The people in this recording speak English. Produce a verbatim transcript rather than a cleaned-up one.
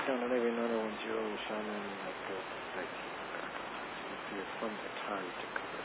像的那边呢，我们就下面那个再提，see if from the time to come.